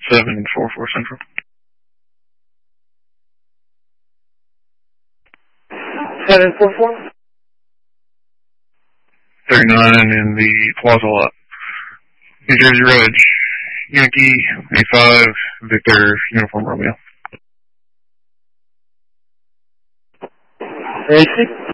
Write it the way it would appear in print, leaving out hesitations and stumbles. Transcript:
744 Central. 744? 39 in the Plaza lot. New Jersey Reg, Yankee, 85, Victor, Uniform Romeo. AC?